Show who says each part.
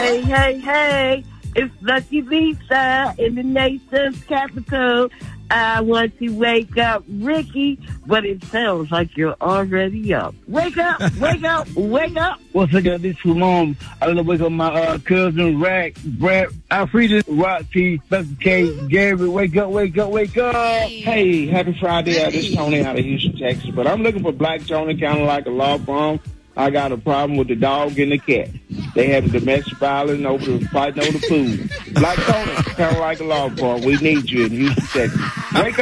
Speaker 1: Hey. It's Lucky Lisa in the nation's capital. I want to wake up Ricky, but it sounds like you're already up. Wake up.
Speaker 2: What's up, this is Mom. I want to wake up my cousin, Rack, Brad, Alfreda, Rocky, Special K, Gary. Wake up.
Speaker 3: Hey, happy Friday. This is Tony out of Houston, Texas. But I'm looking for Black Tony, kind of like a law firm. I got a problem with the dog and the cat. They having domestic violence fighting over the food. Black Tony, kind of like a law firm. We need you in Houston, Texas. Wake up.